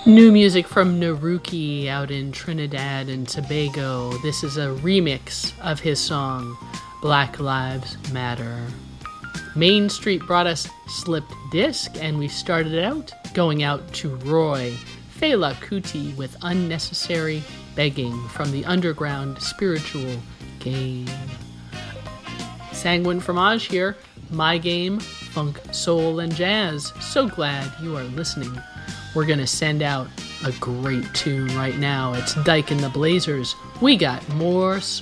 New music from Naruki out in Trinidad and Tobago. This is a remix of his song, Black Lives Matter. Main Street brought us Slipped Disc, and we started out going out to Roy Fela Kuti with Unnecessary Begging from the underground spiritual game. Sanguine Fromage here, my game, funk, soul, and jazz. So glad you are listening. We're going to send out a great tune right now. It's Dyke and the Blazers. We got more